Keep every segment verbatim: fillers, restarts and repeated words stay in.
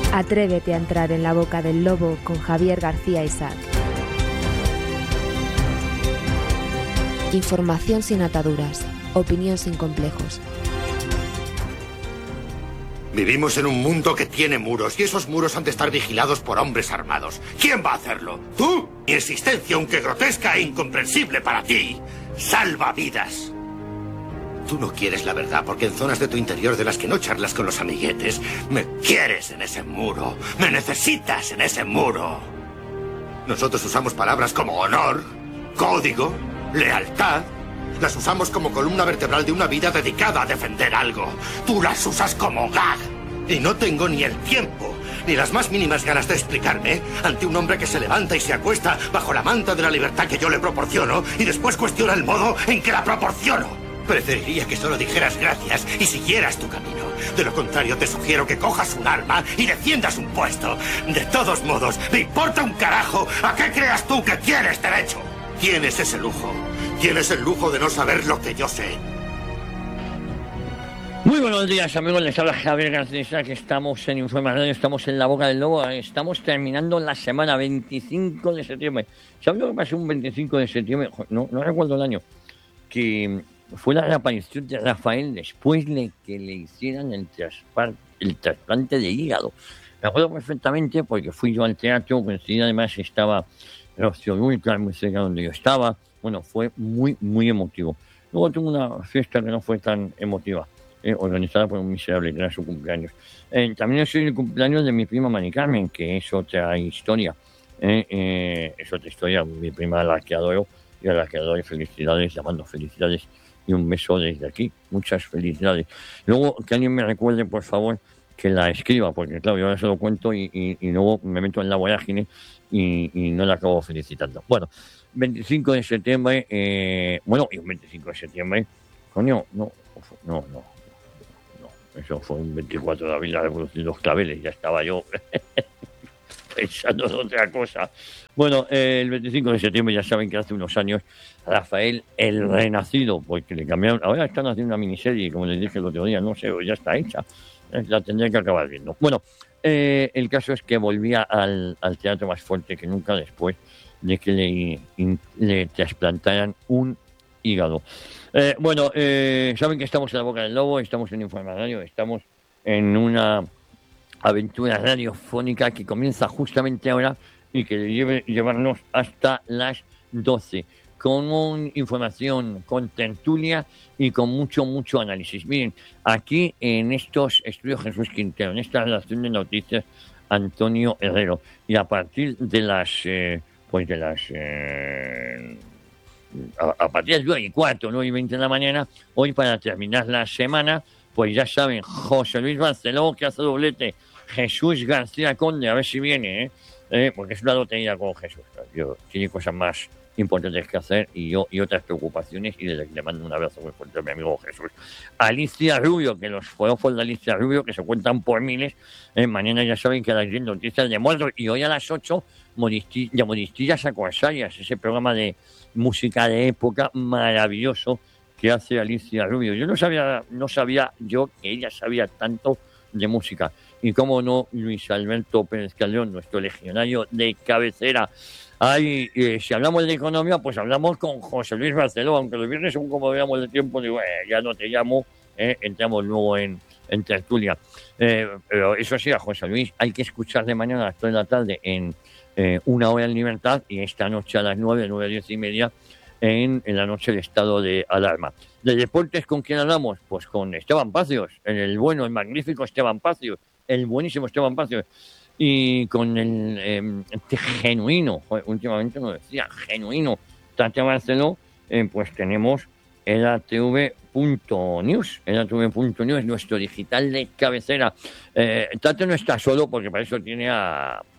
Atrévete a entrar en la boca del lobo con Javier García Isaac. Información sin ataduras, opinión sin complejos. Vivimos en un mundo que tiene muros y esos muros han de estar vigilados por hombres armados. ¿Quién va a hacerlo? ¿Tú? Mi existencia, aunque grotesca e incomprensible para ti, salva vidas. Tú no quieres la verdad porque en zonas de tu interior de las que no charlas con los amiguetes, me quieres en ese muro, me necesitas en ese muro. Nosotros usamos palabras como honor, código, lealtad. Las usamos como columna vertebral de una vida dedicada a defender algo. Tú las usas como gag. Y no tengo ni el tiempo, ni las más mínimas ganas de explicarme ante un hombre que se levanta y se acuesta bajo la manta de la libertad que yo le proporciono y después cuestiona el modo en que la proporciono. Preferiría que solo dijeras gracias y siguieras tu camino. De lo contrario, te sugiero que cojas un arma y defiendas un puesto. De todos modos, me importa un carajo a qué creas tú que tienes derecho. Tienes ese lujo. Tienes el lujo de no saber lo que yo sé. Muy buenos días, amigos. Les habla Javier García, que estamos en Informa Radio, estamos en la boca del lobo. Estamos terminando la semana veinticinco de septiembre. ¿Sabes lo que pasó un veinticinco de septiembre? No, no recuerdo el año. Que fue la reaparición de Rafael después de que le hicieran el, traspar, el trasplante de hígado. Me acuerdo perfectamente porque fui yo al teatro, coincidí, además estaba Rocío Dúrcal, muy cerca donde yo estaba. Bueno, fue muy, muy emotivo. Luego tuve una fiesta que no fue tan emotiva, eh, organizada por un miserable, que era su cumpleaños. Eh, también es el cumpleaños de mi prima Mari Carmen, que es otra historia. Eh, eh, es otra historia, mi prima, a la que adoro, y a la que adoro, felicidades, llamando felicidades. Y un beso desde aquí. Muchas felicidades. Luego, que alguien me recuerde, por favor, que la escriba, porque claro, yo ahora se lo cuento y, y, y luego me meto en la vorágine y, y no la acabo felicitando. Bueno, veinticinco de septiembre, eh, bueno, y un veinticinco de septiembre, coño, no, no, no, no, eso fue un veinticuatro de abril, la revolución de los claveles, ya estaba yo pensando en otra cosa. Bueno, eh, el veinticinco de septiembre, ya saben que hace unos años Rafael el Renacido, porque le cambiaron, ahora están haciendo una miniserie, como les dije el otro día, no sé, ya está hecha, la tendré que acabar viendo. Bueno, eh, el caso es que volvía al, al teatro más fuerte que nunca después de que le, in, le trasplantaran un hígado. Eh, bueno, eh, saben que estamos en la boca del lobo, estamos en Informa Radio, estamos en una aventura radiofónica que comienza justamente ahora y que debe llevarnos hasta las doce, con información, con tertulia y con mucho, mucho análisis. Miren, aquí en estos estudios Jesús Quintero, en esta redacción de noticias Antonio Herrero, y a partir de las, eh, pues de las, eh, a, a partir de las nueve y cuarto, nueve y veinte de la mañana, hoy para terminar la semana, pues ya saben, José Luis Barceló, que hace doblete, Jesús García Conde, a ver si viene, ¿eh? Eh, porque es una lotería con Jesús. Yo, tiene cosas más importantes que hacer y yo y otras preocupaciones, y desde que le mando un abrazo muy fuerte a mi amigo Jesús. Alicia Rubio, que los forofos de Alicia Rubio, que se cuentan por miles, eh, mañana ya saben que a las diez noticias de muertos, y hoy a las ocho Monisti- de Monistillas a Corsarias, ese programa de música de época maravilloso que hace Alicia Rubio. Yo no sabía, no sabía yo que ella sabía tanto de música. Y cómo no, Luis Alberto Pérez Calderón, nuestro legionario de cabecera. Ay, eh, si hablamos de economía, pues hablamos con José Luis Barceló, aunque los viernes, según como veamos el tiempo, digo, eh, ya no te llamo, eh, entramos luego en, en tertulia. Eh, pero eso sí, a José Luis hay que escucharle mañana a las tres de la tarde en eh, Una Hora en Libertad, y esta noche a las nueve, nueve, diez y media, en, en la noche de estado de alarma. ¿De deportes con quién hablamos? Pues con Esteban Pacios, el bueno, el magnífico Esteban Pacios, el buenísimo Esteban Pacios, y con el eh, este genuino, joder, últimamente lo decía, genuino Tati Barceló, eh, pues tenemos el A T V punto news, el A T V punto news, nuestro digital de cabecera. Eh, Tati no está solo, porque para eso tiene a, a,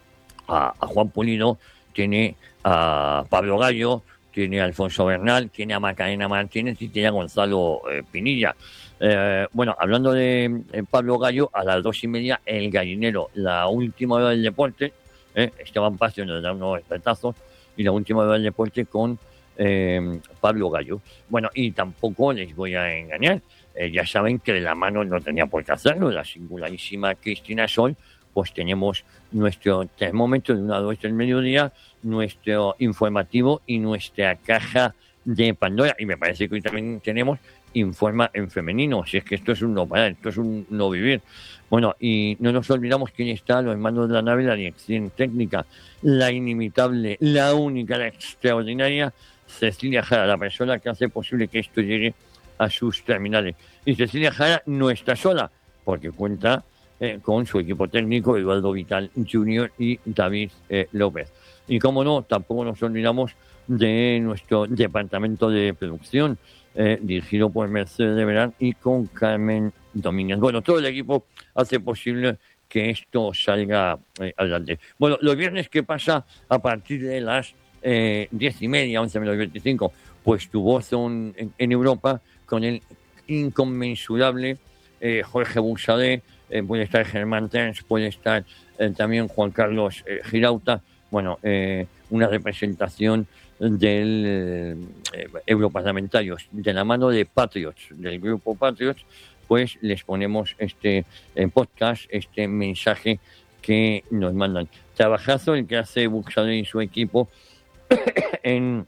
a Juan Pulido, tiene a Pablo Gallo, tiene a Alfonso Bernal, tiene a Macarena Martínez y tiene a Gonzalo eh, Pinilla. Eh, bueno, hablando de eh, Pablo Gallo, a las dos y media, El Gallinero, la última hora del deporte. Eh, Esteban Pacio nos da unos retazos, y la última hora del deporte con eh, Pablo Gallo. Bueno, y tampoco les voy a engañar, eh, ya saben que de la mano no tenía por qué hacerlo, la singularísima Cristina Sol, pues tenemos nuestro termómetro de una a dos del mediodía, nuestro informativo y nuestra caja de Pandora. Y me parece que hoy también tenemos Informa en femenino. Si es que esto es un no parar, esto es un no vivir. Bueno, y no nos olvidamos quién está a los mandos de la nave, la dirección técnica, la inimitable, la única, la extraordinaria Cecilia Jara, la persona que hace posible que esto llegue a sus terminales. Y Cecilia Jara no está sola, porque cuenta eh, con su equipo técnico, Eduardo Vital junior y David eh, López. Y como no, tampoco nos olvidamos de nuestro departamento de producción, eh, dirigido por Mercedes de Verán y con Carmen Domínguez. Bueno, todo el equipo hace posible que esto salga eh, adelante. Bueno, los viernes, ¿qué pasa a partir de las eh, diez y media, once menos veinticinco? Pues tu voz en, en, en Europa con el inconmensurable eh, Jorge Buxadé, eh, puede estar Germán Terns, puede estar eh, también Juan Carlos eh, Girauta. Bueno, eh, una representación del eh, europarlamentarios de la mano de Patriots, del grupo Patriots, pues les ponemos este eh, podcast, este mensaje que nos mandan. Trabajazo el que hace Buxadé y su equipo en,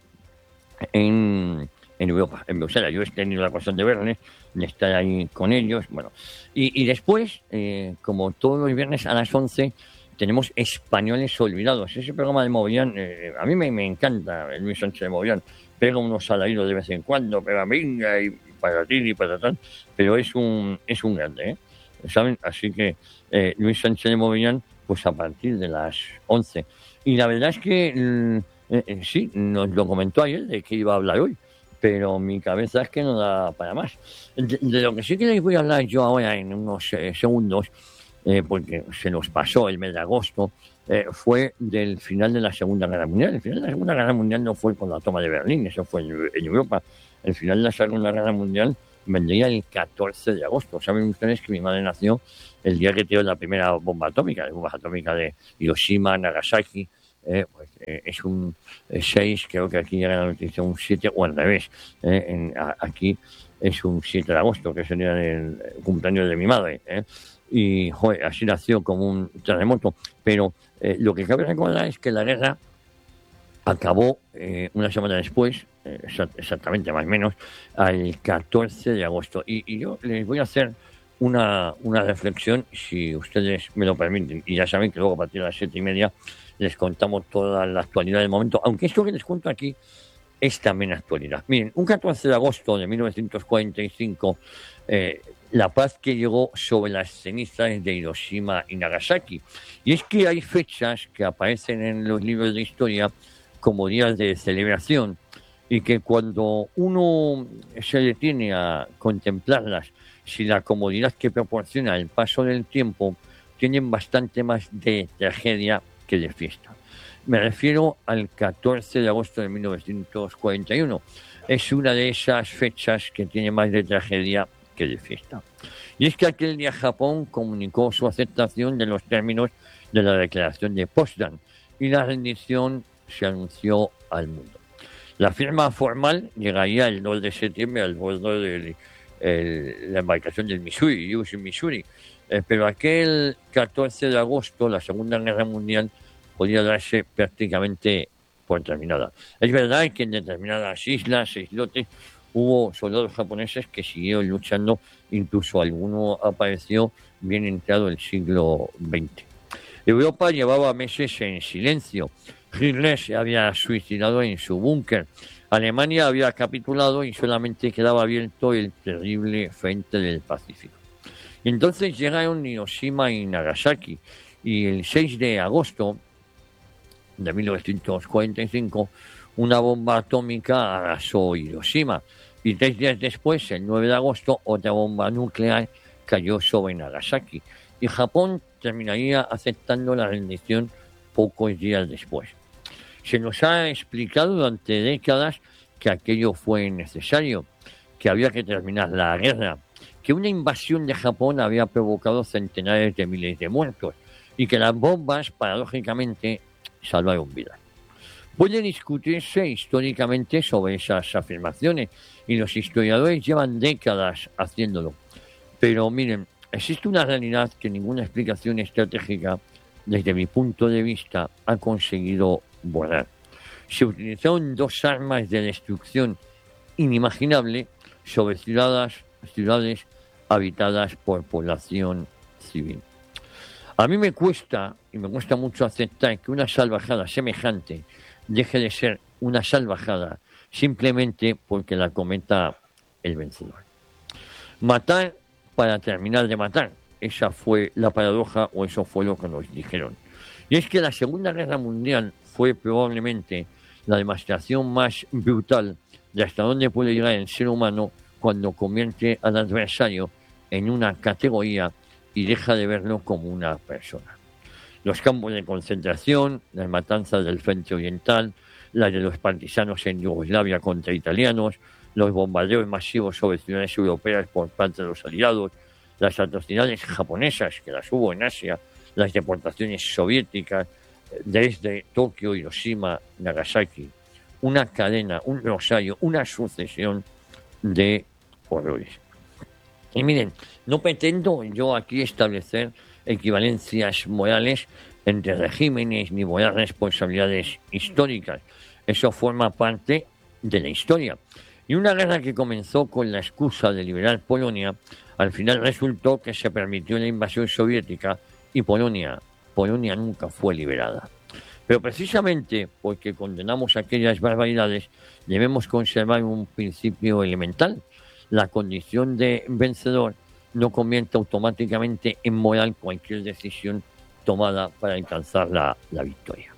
en, en Europa, en Bruselas. Yo he tenido la ocasión de verles, de estar ahí con ellos. Bueno, y, y después, eh, como todos los viernes a las once, tenemos Españoles Olvidados. Ese programa de Mogollón, eh, a mí me, me encanta, el Luis Sánchez de Mogollón. Pega unos alaridos de vez en cuando, pega venga y para ti y para tal, pero es un es un grande, ¿eh? ¿Saben? Así que eh, Luis Sánchez de Mogollón, pues a partir de las once. Y la verdad es que eh, eh, sí, nos lo comentó ayer de que iba a hablar hoy, pero mi cabeza es que no da para más. De, de lo que sí que les voy a hablar yo ahora en unos eh, segundos, Eh, porque se nos pasó el mes de agosto, eh, fue del final de la Segunda Guerra Mundial. El final de la Segunda Guerra Mundial no fue con la toma de Berlín, eso fue en, en Europa. El final de la Segunda Guerra Mundial vendría el catorce de agosto. Saben ustedes que mi madre nació el día que tiró la primera bomba atómica, la bomba atómica de Hiroshima, Nagasaki. Eh, pues, eh, es un seis, eh, creo que aquí llega la noticia, un siete, o al revés. Eh, en, a, aquí es un siete de agosto, que sería el cumpleaños de mi madre, ¿eh? Y joder, así nació como un terremoto. Pero eh, lo que cabe recordar es que la guerra acabó eh, una semana después, eh, exactamente más o menos, al catorce de agosto. Y, y yo les voy a hacer una, una reflexión, si ustedes me lo permiten. Y ya saben que luego a partir de las siete y media les contamos toda la actualidad del momento, aunque esto que les cuento aquí es también actualidad. Miren, un catorce de agosto de mil novecientos cuarenta y cinco, eh, la paz que llegó sobre las cenizas de Hiroshima y Nagasaki. Y es que hay fechas que aparecen en los libros de historia como días de celebración y que cuando uno se detiene a contemplarlas, sin la comodidad que proporciona el paso del tiempo, tienen bastante más de tragedia que de fiesta. Me refiero al catorce de agosto de mil novecientos cuarenta y uno. Es una de esas fechas que tiene más de tragedia que de fiesta. Y es que aquel día Japón comunicó su aceptación de los términos de la Declaración de Potsdam y la rendición se anunció al mundo. La firma formal llegaría el dos de septiembre al bordo de la embarcación del Missouri, U S S Missouri, eh, pero aquel catorce de agosto la Segunda Guerra Mundial podía darse prácticamente por terminada. Es verdad que en determinadas islas e islotes hubo soldados japoneses que siguieron luchando, incluso alguno apareció bien entrado el siglo veinte. Europa llevaba meses en silencio. Hitler se había suicidado en su búnker. Alemania había capitulado y solamente quedaba abierto el terrible frente del Pacífico. Y entonces llegaron Hiroshima y Nagasaki, y el seis de agosto de mil novecientos cuarenta y cinco una bomba atómica arrasó Hiroshima. Y tres días después, el nueve de agosto, otra bomba nuclear cayó sobre Nagasaki. Y Japón terminaría aceptando la rendición pocos días después. Se nos ha explicado durante décadas que aquello fue necesario, que había que terminar la guerra, que una invasión de Japón había provocado centenares de miles de muertos y que las bombas, paradójicamente, salvaron vidas. Puede discutirse históricamente sobre esas afirmaciones y los historiadores llevan décadas haciéndolo. Pero miren, existe una realidad que ninguna explicación estratégica, desde mi punto de vista, ha conseguido borrar. Se utilizaron dos armas de destrucción inimaginable sobre ciudades, ciudades habitadas por población civil. A mí me cuesta, y me cuesta mucho aceptar que una salvajada semejante deje de ser una salvajada simplemente porque la cometa el vencedor. Matar para terminar de matar. Esa fue la paradoja, o eso fue lo que nos dijeron. Y es que la Segunda Guerra Mundial fue probablemente la demostración más brutal de hasta dónde puede llegar el ser humano cuando convierte al adversario en una categoría y deja de verlo como una persona. Los campos de concentración, las matanzas del frente oriental, las de los partisanos en Yugoslavia contra italianos, los bombardeos masivos sobre ciudades europeas por parte de los aliados, las atrocidades japonesas, que las hubo en Asia, las deportaciones soviéticas desde Tokio, Hiroshima, Nagasaki. Una cadena, un rosario, una sucesión de horrores. Y miren, no pretendo yo aquí establecer equivalencias morales entre regímenes ni borrar responsabilidades históricas. Eso forma parte de la historia. Y una guerra que comenzó con la excusa de liberar Polonia, al final resultó que se permitió la invasión soviética y Polonia, Polonia nunca fue liberada. Pero precisamente porque condenamos aquellas barbaridades, debemos conservar un principio elemental. La condición de vencedor no convierte automáticamente en moral cualquier decisión tomada para alcanzar la, la victoria.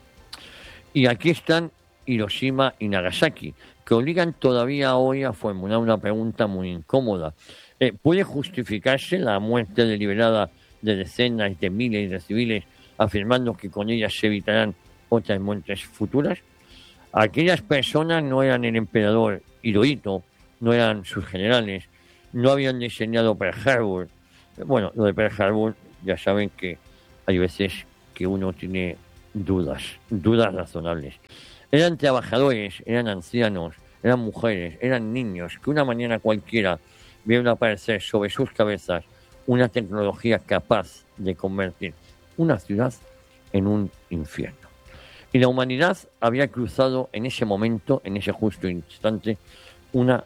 Y aquí están Hiroshima y Nagasaki, que obligan todavía hoy a formular una pregunta muy incómoda. Eh, ¿Puede justificarse la muerte deliberada de decenas de miles de civiles, afirmando que con ellas se evitarán otras muertes futuras? Aquellas personas no eran el emperador Hirohito, no eran sus generales, no habían diseñado Pearl Harbor. Bueno, lo de Pearl Harbor, ya saben que hay veces que uno tiene dudas, dudas razonables. Eran trabajadores, eran ancianos, eran mujeres, eran niños, que una mañana cualquiera vieron aparecer sobre sus cabezas una tecnología capaz de convertir una ciudad en un infierno. Y la humanidad había cruzado en ese momento, en ese justo instante, una,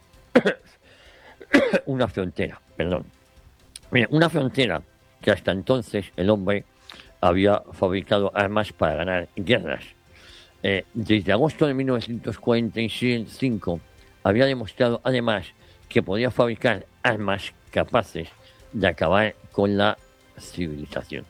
una frontera, perdón. Mira, una frontera que hasta entonces el hombre había fabricado armas para ganar guerras. Eh, desde agosto de mil novecientos cuarenta y cinco había demostrado además que podía fabricar armas capaces de acabar con la civilización.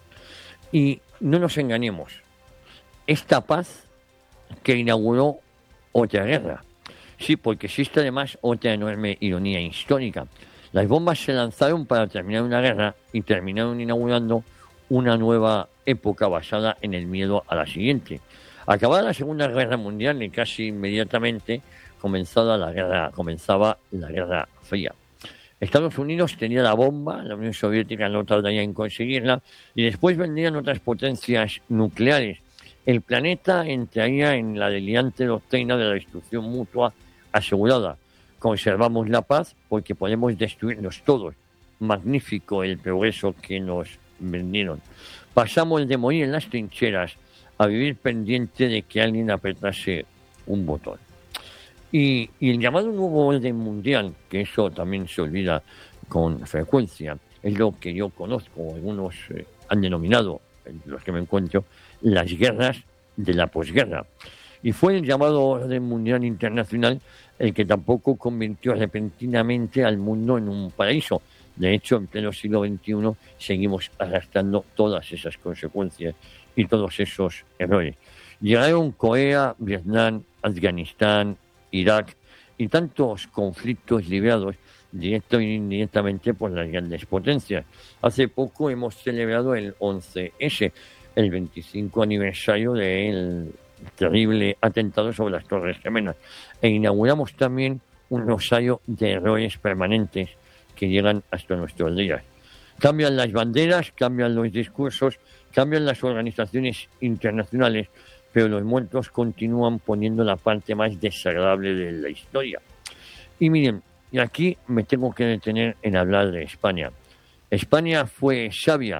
Y no nos engañemos, esta paz que inauguró otra guerra. Sí, porque existe además otra enorme ironía histórica. Las bombas se lanzaron para terminar una guerra y terminaron inaugurando una nueva época basada en el miedo a la siguiente. Acabada la Segunda Guerra Mundial y casi inmediatamente comenzada la guerra, comenzaba la Guerra Fría. Estados Unidos tenía la bomba, la Unión Soviética no tardaría en conseguirla, y después vendrían otras potencias nucleares. El planeta entraría en la delirante doctrina de la destrucción mutua asegurada. Conservamos la paz porque podemos destruirnos todos. Magnífico el progreso que nos vendieron. Pasamos de morir en las trincheras a vivir pendiente de que alguien apretase un botón. Y, y el llamado nuevo orden mundial, que eso también se olvida con frecuencia, es lo que yo conozco, algunos eh, han denominado, los que me encuentro, las guerras de la posguerra. Y fue el llamado orden mundial internacional el que tampoco convirtió repentinamente al mundo en un paraíso. De hecho, en pleno siglo veintiuno seguimos arrastrando todas esas consecuencias y todos esos errores. Llegaron Corea, Vietnam, Afganistán, Irak y tantos conflictos librados directo e indirectamente por las grandes potencias. Hace poco hemos celebrado el once ese, el veinticinco aniversario del terrible atentado sobre las Torres Gemelas, e inauguramos también un rosario de errores permanentes que llegan hasta nuestros días. Cambian las banderas, cambian los discursos, cambian las organizaciones internacionales, pero los muertos continúan poniendo la parte más desagradable de la historia. Y miren, y aquí me tengo que detener en hablar de España. España fue sabia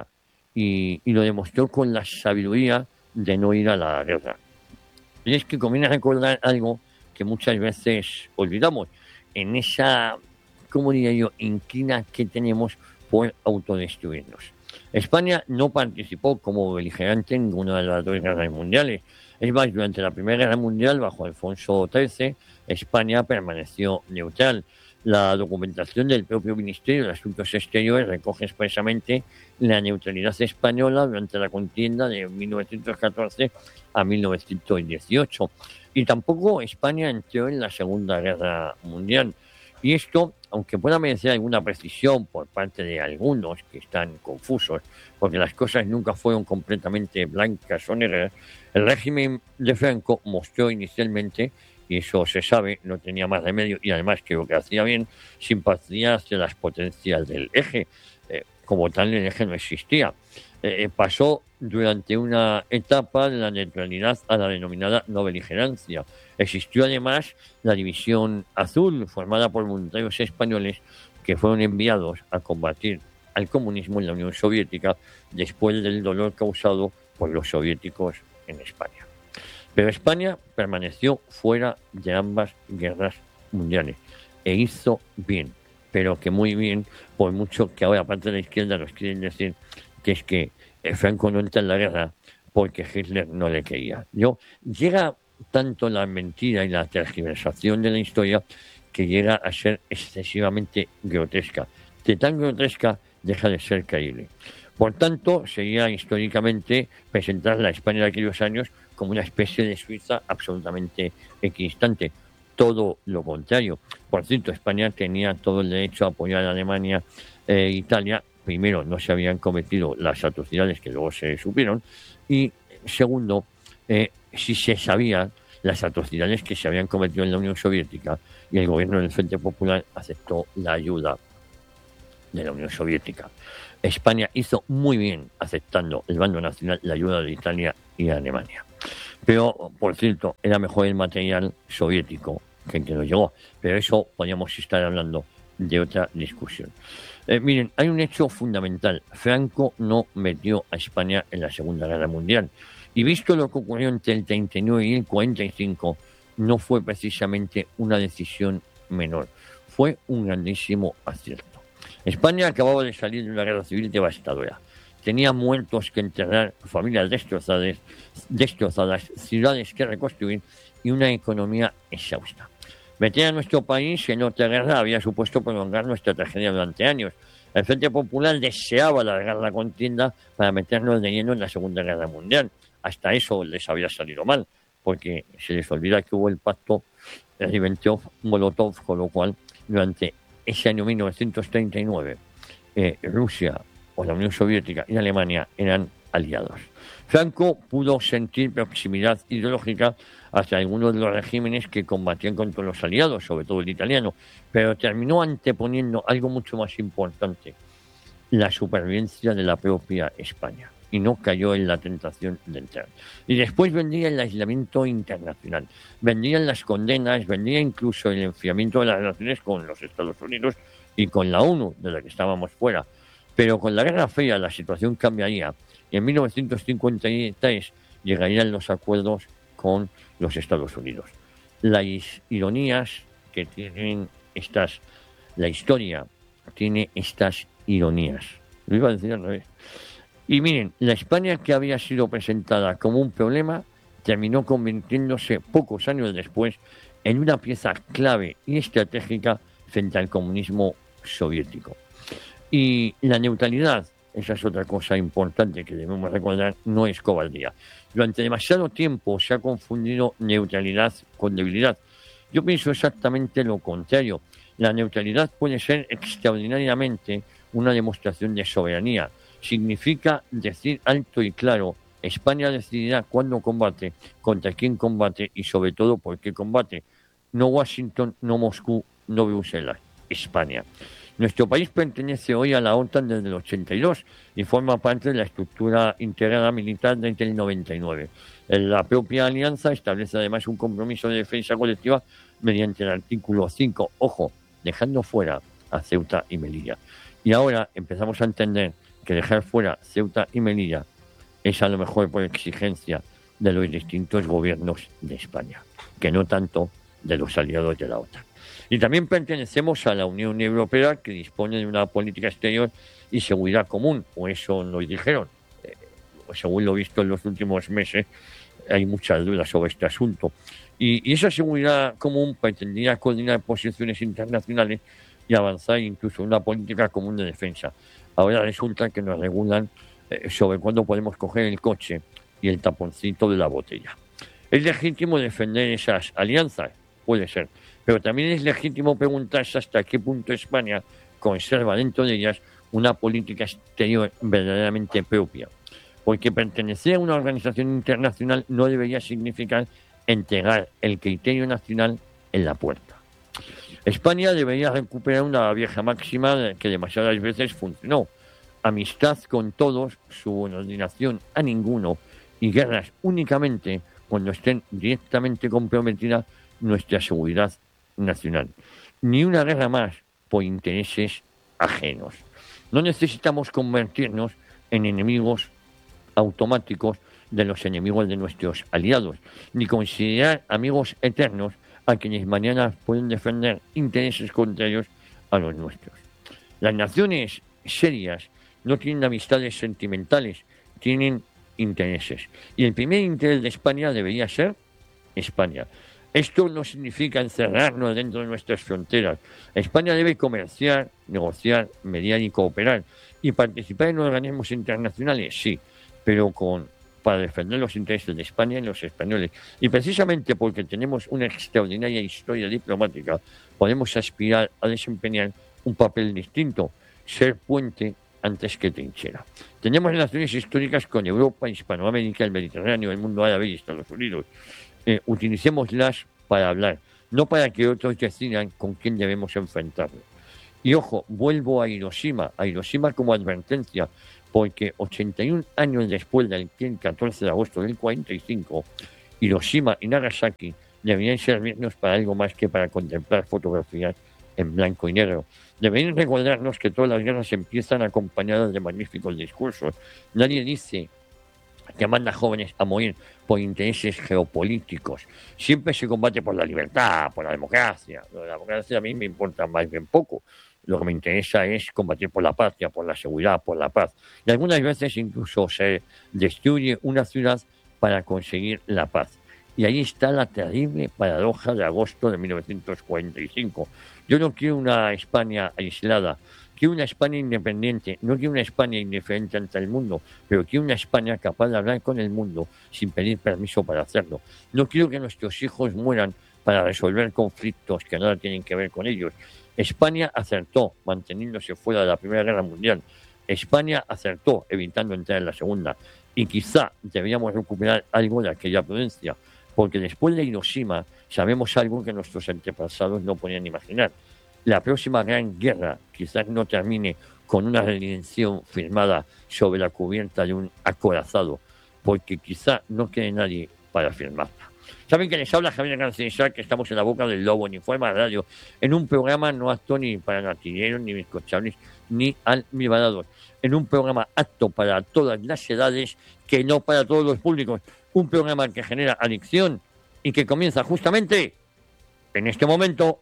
y, y lo demostró con la sabiduría de no ir a la guerra. Y es que conviene recordar algo que muchas veces olvidamos, en esa, ¿cómo diría yo?, inquina que tenemos por autodestruirnos. España no participó como beligerante en ninguna de las dos guerras mundiales. Es más, durante la Primera Guerra Mundial, bajo Alfonso trece, España permaneció neutral. La documentación del propio Ministerio de Asuntos Exteriores recoge expresamente la neutralidad española durante la contienda de mil novecientos catorce a mil novecientos dieciocho. Y tampoco España entró en la Segunda Guerra Mundial. Y esto, aunque pueda merecer alguna precisión por parte de algunos que están confusos, porque las cosas nunca fueron completamente blancas o negras, el régimen de Franco mostró inicialmente, y eso se sabe, no tenía más remedio, y además creo que hacía bien, simpatía hacia las potencias del eje. Eh, como tal, el eje no existía. Eh, pasó durante una etapa de la neutralidad a la denominada no beligerancia. Existió además la División Azul, formada por voluntarios españoles que fueron enviados a combatir al comunismo en la Unión Soviética después del dolor causado por los soviéticos en España. Pero España permaneció fuera de ambas guerras mundiales e hizo bien, pero que muy bien, por mucho que ahora parte de la izquierda nos quieren decir que es que Franco no entra en la guerra porque Hitler no le quería. Yo, llega tanto la mentira y la tergiversación de la historia que llega a ser excesivamente grotesca. De tan grotesca deja de ser creíble. Por tanto, sería históricamente presentar la España de aquellos años como una especie de Suiza absolutamente equidistante. Todo lo contrario. Por cierto, España tenía todo el derecho a apoyar a Alemania e Italia. Primero, no se habían cometido las atrocidades que luego se supieron. Y segundo, eh, si se sabían las atrocidades que se habían cometido en la Unión Soviética, y el gobierno del Frente Popular aceptó la ayuda de la Unión Soviética. España hizo muy bien aceptando el bando nacional la ayuda de Italia y de Alemania. Pero, por cierto, era mejor el material soviético que el que nos llegó. Pero eso podríamos estar hablando de otra discusión. Eh, miren, hay un hecho fundamental. Franco no metió a España en la Segunda Guerra Mundial. Y visto lo que ocurrió entre el treinta y nueve y el cuarenta y cinco, no fue precisamente una decisión menor. Fue un grandísimo acierto. España acababa de salir de una guerra civil devastadora. Tenía muertos que enterrar, familias destrozadas, destrozadas, ciudades que reconstruir y una economía exhausta. Meter a nuestro país en otra guerra había supuesto prolongar nuestra tragedia durante años. El Frente Popular deseaba alargar la contienda para meternos de lleno en la Segunda Guerra Mundial. Hasta eso les había salido mal, porque se les olvida que hubo el pacto Ribbentrop-Molotov, con lo cual durante ese año mil novecientos treinta y nueve eh, Rusia o la Unión Soviética y Alemania eran aliados. Franco pudo sentir proximidad ideológica hacia algunos de los regímenes que combatían contra los aliados, sobre todo el italiano, pero terminó anteponiendo algo mucho más importante, la supervivencia de la propia España, y no cayó en la tentación de entrar. Y después vendría el aislamiento internacional, vendrían las condenas, vendría incluso el enfriamiento de las relaciones con los Estados Unidos y con la ONU, de la que estábamos fuera. Pero con la Guerra Fría la situación cambiaría y en mil novecientos cincuenta y tres llegarían los acuerdos con los Estados Unidos. Las ironías que tienen estas, la historia tiene estas ironías. Lo iba a decir al revés. Y miren, la España que había sido presentada como un problema terminó convirtiéndose pocos años después en una pieza clave y estratégica frente al comunismo soviético. Y la neutralidad, esa es otra cosa importante que debemos recordar, no es cobardía. Durante demasiado tiempo se ha confundido neutralidad con debilidad. Yo pienso exactamente lo contrario. La neutralidad puede ser extraordinariamente una demostración de soberanía. Significa decir alto y claro, España decidirá cuándo combate, contra quién combate y sobre todo por qué combate. No Washington, no Moscú, no Bruselas, España. Nuestro país pertenece hoy a la OTAN desde el ochenta y dos y forma parte de la estructura integrada militar desde el noventa y nueve. La propia alianza establece además un compromiso de defensa colectiva mediante el artículo cinco, ojo, dejando fuera a Ceuta y Melilla. Y ahora empezamos a entender que dejar fuera Ceuta y Melilla es a lo mejor por exigencia de los distintos gobiernos de España, que no tanto de los aliados de la OTAN. Y también pertenecemos a la Unión Europea, que dispone de una política exterior y seguridad común, o eso nos dijeron. Eh, según lo visto en los últimos meses, hay muchas dudas sobre este asunto. Y, y esa seguridad común pretendía coordinar posiciones internacionales y avanzar incluso en una política común de defensa. Ahora resulta que nos regulan eh, sobre cuándo podemos coger el coche y el taponcito de la botella. ¿Es legítimo defender esas alianzas? Puede ser. Pero también es legítimo preguntarse hasta qué punto España conserva dentro de ellas una política exterior verdaderamente propia. Porque pertenecer a una organización internacional no debería significar entregar el criterio nacional en la puerta. España debería recuperar una vieja máxima que demasiadas veces funcionó: amistad con todos, subordinación a ninguno y guerras únicamente cuando estén directamente comprometida nuestra seguridad nacional. Ni una guerra más por intereses ajenos. No necesitamos convertirnos en enemigos automáticos de los enemigos de nuestros aliados, ni considerar amigos eternos a quienes mañana pueden defender intereses contrarios a los nuestros. Las naciones serias no tienen amistades sentimentales, tienen intereses. Y el primer interés de España debería ser España. Esto no significa encerrarnos dentro de nuestras fronteras. España debe comerciar, negociar, mediar y cooperar. Y participar en organismos internacionales, sí, pero con para defender los intereses de España y los españoles. Y precisamente porque tenemos una extraordinaria historia diplomática, podemos aspirar a desempeñar un papel distinto, ser puente antes que trinchera. Tenemos relaciones históricas con Europa, Hispanoamérica, el Mediterráneo, el mundo árabe y Estados Unidos. Eh, utilicémoslas para hablar, no para que otros decidan con quién debemos enfrentarnos. Y ojo, vuelvo a Hiroshima, a Hiroshima como advertencia, porque ochenta y un años después del catorce de agosto del cuarenta y cinco, Hiroshima y Nagasaki deberían servirnos para algo más que para contemplar fotografías en blanco y negro. Deberían recordarnos que todas las guerras empiezan acompañadas de magníficos discursos. Nadie dice que manda jóvenes a morir por intereses geopolíticos. Siempre se combate por la libertad, por la democracia. Lo de la democracia a mí me importa más bien poco. Lo que me interesa es combatir por la patria, por la seguridad, por la paz. Y algunas veces incluso se destruye una ciudad para conseguir la paz. Y ahí está la terrible paradoja de agosto de mil novecientos cuarenta y cinco. Yo no quiero una España aislada, quiero una España independiente, no quiero una España indiferente ante el mundo, pero quiero una España capaz de hablar con el mundo sin pedir permiso para hacerlo. No quiero que nuestros hijos mueran para resolver conflictos que nada tienen que ver con ellos. España acertó manteniéndose fuera de la Primera Guerra Mundial. España acertó evitando entrar en la Segunda. Y quizá deberíamos recuperar algo de aquella prudencia, porque después de Hiroshima sabemos algo que nuestros antepasados no podían imaginar. La próxima gran guerra quizás no termine con una rendición firmada sobre la cubierta de un acorazado, porque quizá no quede nadie para firmarla. Saben que les habla Javier García, que estamos en la boca del lobo, en Informa Radio, en un programa no apto ni para latilleros, ni bizcochables, ni almibarados, en un programa apto para todas las edades, que no para todos los públicos, un programa que genera adicción y que comienza justamente en este momento.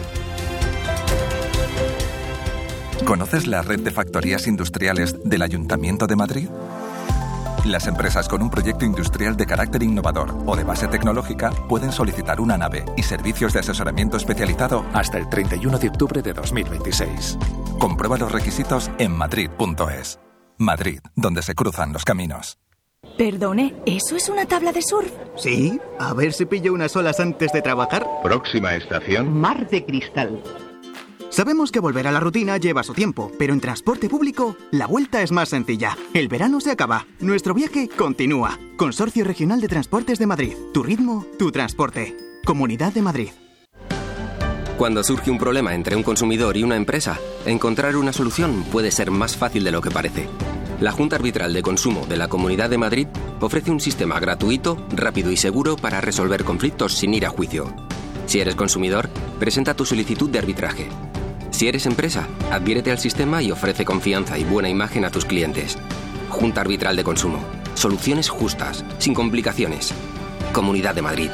¿Conoces la red de factorías industriales del Ayuntamiento de Madrid? Las empresas con un proyecto industrial de carácter innovador o de base tecnológica pueden solicitar una nave y servicios de asesoramiento especializado hasta el treinta y uno de octubre de dos mil veintiséis. Comprueba los requisitos en madrid punto es. Madrid, donde se cruzan los caminos. Perdone, ¿eso es una tabla de surf? Sí, a ver si pillo unas olas antes de trabajar. Próxima estación: Mar de Cristal. Sabemos que volver a la rutina lleva su tiempo, pero en transporte público la vuelta es más sencilla. El verano se acaba, nuestro viaje continúa. Consorcio Regional de Transportes de Madrid. Tu ritmo, tu transporte. Comunidad de Madrid. Cuando surge un problema entre un consumidor y una empresa, encontrar una solución puede ser más fácil de lo que parece. La Junta Arbitral de Consumo de la Comunidad de Madrid ofrece un sistema gratuito, rápido y seguro para resolver conflictos sin ir a juicio. Si eres consumidor, presenta tu solicitud de arbitraje. Si eres empresa, adhiérete al sistema y ofrece confianza y buena imagen a tus clientes. Junta Arbitral de Consumo. Soluciones justas, sin complicaciones. Comunidad de Madrid.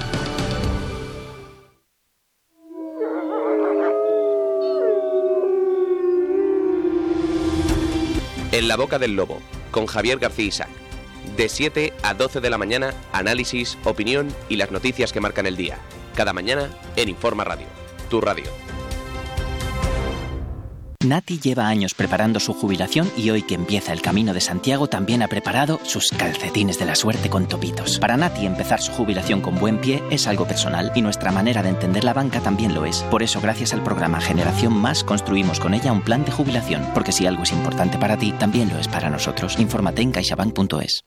En la boca del lobo, con Javier García Isaac. De siete a doce de la mañana, análisis, opinión y las noticias que marcan el día. Cada mañana en Informa Radio, tu radio. Nati lleva años preparando su jubilación y hoy que empieza el Camino de Santiago también ha preparado sus calcetines de la suerte con topitos. Para Nati empezar su jubilación con buen pie es algo personal y nuestra manera de entender la banca también lo es. Por eso gracias al programa Generación Más construimos con ella un plan de jubilación, porque si algo es importante para ti, también lo es para nosotros. Infórmate en caixabank punto es.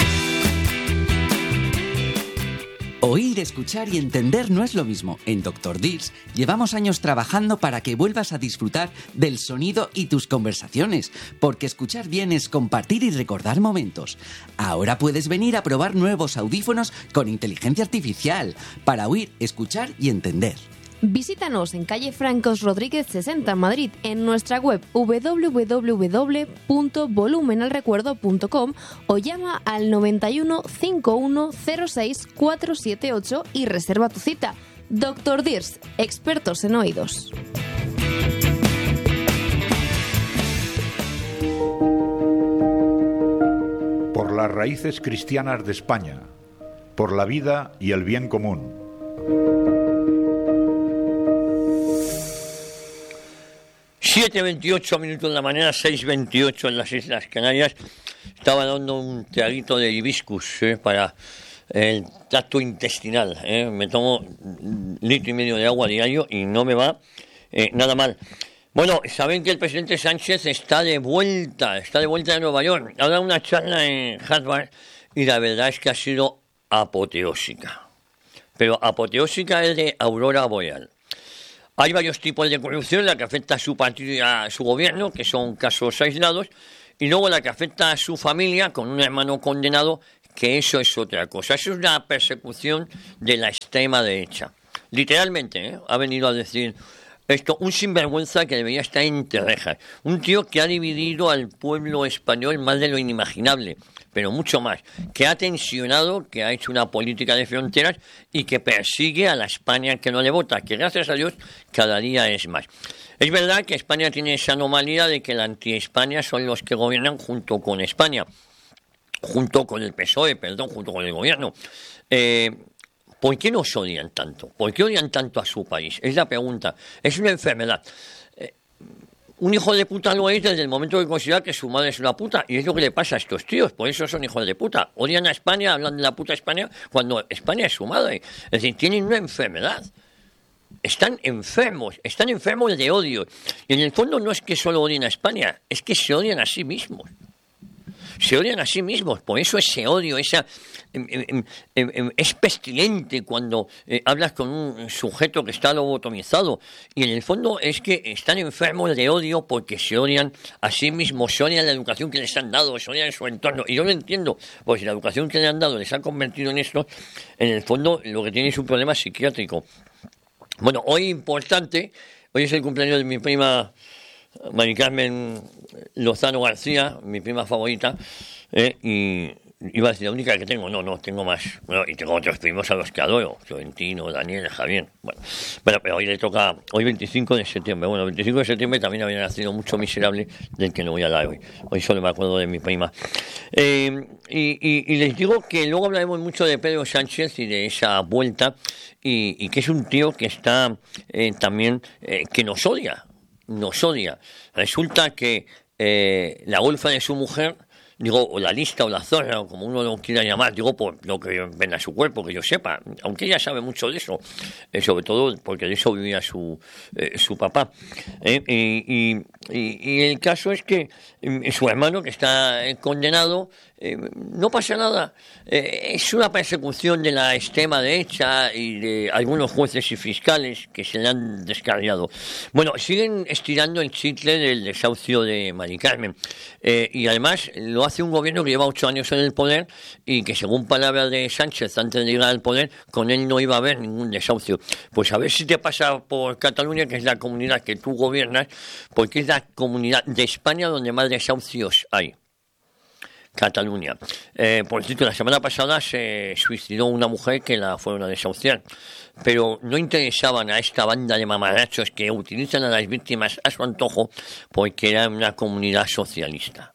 Oír, escuchar y entender no es lo mismo. En Doctor Dirs llevamos años trabajando para que vuelvas a disfrutar del sonido y tus conversaciones, porque escuchar bien es compartir y recordar momentos. Ahora puedes venir a probar nuevos audífonos con inteligencia artificial para oír, escuchar y entender. Visítanos en calle Francos Rodríguez sesenta, Madrid, en nuestra web doble u doble u doble u punto volumen al recuerdo punto com o llama al noventa y uno, cincuenta y uno, cero seis, cuatro siete ocho y reserva tu cita. Doctor Dirs, expertos en oídos. Por las raíces cristianas de España, por la vida y el bien común. siete veintiocho minutos de la mañana, seis veintiocho en las Islas Canarias. Estaba dando un traguito de hibiscus eh, para el tracto intestinal. Eh. Me tomo un litro y medio de agua diario y no me va eh, nada mal. Bueno, saben que el presidente Sánchez está de vuelta, está de vuelta de Nueva York. Ha dado una charla en Harvard y la verdad es que ha sido apoteósica. Pero apoteósica es de aurora boreal. Hay varios tipos de corrupción, la que afecta a su partido y a su gobierno, que son casos aislados, y luego la que afecta a su familia, con un hermano condenado, que eso es otra cosa. Eso es una persecución de la extrema derecha. Literalmente, ¿eh? Ha venido a decir esto, un sinvergüenza que debería estar entre rejas. Un tío que ha dividido al pueblo español más de lo inimaginable, pero mucho más, que ha tensionado, que ha hecho una política de fronteras y que persigue a la España que no le vota, que gracias a Dios cada día es más. Es verdad que España tiene esa anomalía de que la anti-España son los que gobiernan junto con España, junto con el P S O E, perdón, junto con el gobierno. Eh, ¿Por qué nos odian tanto? ¿Por qué odian tanto a su país? Es la pregunta. Es una enfermedad. Eh, Un hijo de puta lo es desde el momento que considera que su madre es una puta. Y es lo que le pasa a estos tíos. Por eso son hijos de puta. Odian a España, hablan de la puta España, cuando España es su madre. Es decir, tienen una enfermedad. Están enfermos. Están enfermos de odio. Y en el fondo no es que solo odien a España. Es que se odian a sí mismos. Se odian a sí mismos. Por eso ese odio, esa... Eh, eh, eh, es pestilente cuando eh, hablas con un sujeto que está lobotomizado, y en el fondo es que están enfermos de odio porque se odian a sí mismos, se odian la educación que les han dado, se odian su entorno, y yo lo entiendo, porque si la educación que les han dado les ha convertido en esto, en el fondo lo que tiene es un problema psiquiátrico. Bueno, hoy importante, hoy es el cumpleaños de mi prima Mari Carmen Lozano García, mi prima favorita, eh, y iba a decir la única que tengo, no, no, tengo más. Bueno, y tengo otros primos a los que adoro, Florentino, Daniel, Javier. Bueno, bueno, pero hoy le toca, hoy veinticinco de septiembre. Bueno, veinticinco de septiembre también había nacido mucho miserable del que no voy a hablar hoy. Hoy solo me acuerdo de mi prima. Eh, y, y, y les digo que luego hablaremos mucho de Pedro Sánchez y de esa vuelta, y, y que es un tío que está eh, también, eh, que nos odia, nos odia. Resulta que eh, la golfa de su mujer, digo, o la lista o la zorra, o como uno lo quiera llamar, digo, por lo que ven a su cuerpo, que yo sepa, aunque ella sabe mucho de eso, eh, sobre todo porque de eso vivía su eh, su papá. Eh, y, y, y el caso es que eh, su hermano, que está eh, condenado, Eh, no pasa nada. Eh, es una persecución de la extrema derecha y de algunos jueces y fiscales que se le han descarriado. Bueno, siguen estirando el chicle del desahucio de Mari Carmen. Eh, y además lo hace un gobierno que lleva ocho años en el poder y que, según palabras de Sánchez antes de llegar al poder, con él no iba a haber ningún desahucio. Pues a ver si te pasa por Cataluña, que es la comunidad que tú gobiernas, porque es la comunidad de España donde más desahucios hay. Cataluña. Eh, por cierto, la semana pasada se suicidó una mujer que la fueron a desahuciar, pero no interesaban a esta banda de mamarrachos que utilizan a las víctimas a su antojo porque era una comunidad socialista.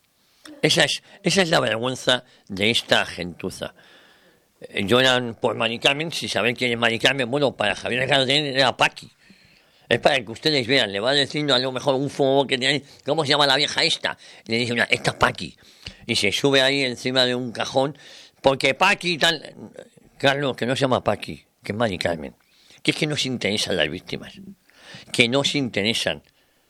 Esa es, esa es la vergüenza de esta gentuza. Eh, lloran por Mari Carmen, si saben quién es Mari Carmen, bueno, para Javier Gardén era Paqui. Es para que ustedes vean, le va diciendo a lo mejor un fuego que tiene, ¿cómo se llama la vieja esta? Le dice una, esta Paqui. Y se sube ahí encima de un cajón, porque Paqui tal... Carlos, que no se llama Paqui, que es Mari Carmen. Que es que no se interesan las víctimas. Que no se interesan.